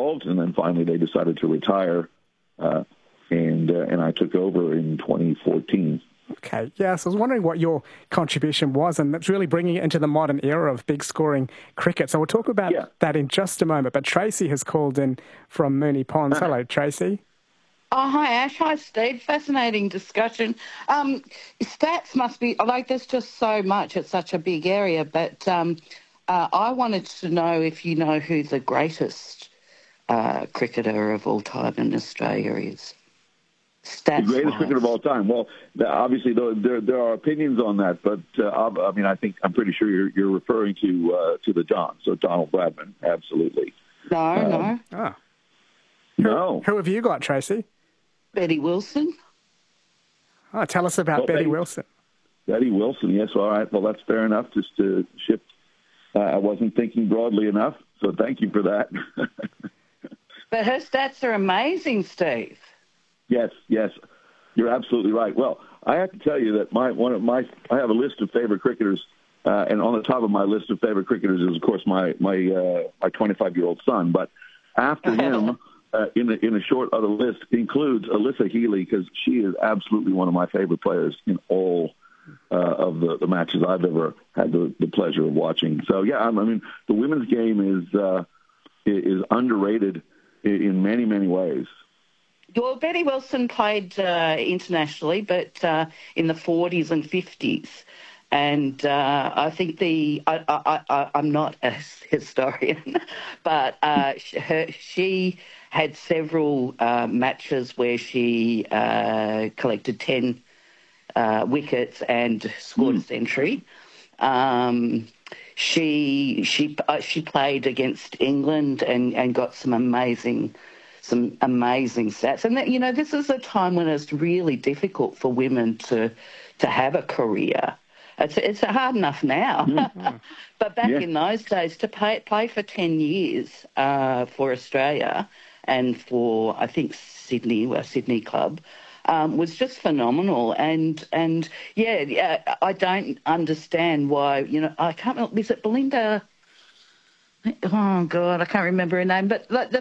world, and then finally they decided to retire, and I took over in 2014. Okay, yes, I was wondering what your contribution was, and that's really bringing it into the modern era of big scoring cricket. So we'll talk about that in just a moment. But Tracy has called in from Moonee Ponds. Hello, Tracy. Oh, hi, Ash. Hi, Steve. Fascinating discussion. Stats must be, like, there's just so much. It's such a big area. But I wanted to know if you know who the greatest cricketer of all time in Australia is. The greatest cricketer of all time. Well, obviously, there are opinions on that, but I mean, I'm pretty sure you're referring to the Don. So Donald Bradman, absolutely. No. No. Who have you got, Tracy? Betty Wilson. Oh, tell us about Betty Wilson. Betty Wilson, yes. All right. Well, that's fair enough. Just to shift. I wasn't thinking broadly enough, so thank you for that. But her stats are amazing, Steve. Yes, you're absolutely right. Well, I have to tell you that I have a list of favorite cricketers, and on the top of my list of favorite cricketers is, of course, my 25-year-old son. But after him, in a short other list includes Alyssa Healy, because she is absolutely one of my favorite players in all of the matches I've ever had the pleasure of watching. So yeah, I mean, the women's game is underrated in many, many ways. Well, Betty Wilson played internationally, but in the 40s and 50s. And I think I'm not a historian, but she had several matches where she collected 10 wickets and scored a century. She played against England and got some amazing stats. And this is a time when it's really difficult for women to have a career. It's hard enough now, but back in those days, to play for 10 years for Australia and for, I think, Sydney Club, was just phenomenal. And I don't understand why, I can't remember, is it Belinda? Oh, God, I can't remember her name. But the